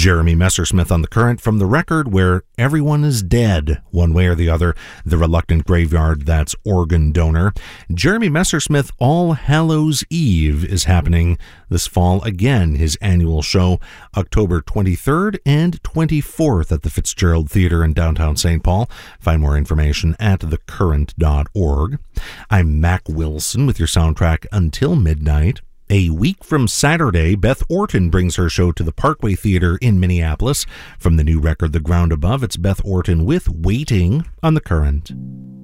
Jeremy Messersmith on The Current from the record Where Everyone is Dead, One Way or the Other, The Reluctant Graveyard, that's Organ Donor. Jeremy Messersmith All Hallows Eve is happening this fall again, his annual show, October 23rd and 24th at the Fitzgerald Theatre in downtown St. Paul. Find more information at thecurrent.org. I'm Mac Wilson with your soundtrack until midnight. A week from Saturday, Beth Orton brings her show to the Parkway Theatre in Minneapolis. From the new record, The Ground Above, it's Beth Orton with Waiting on The Current.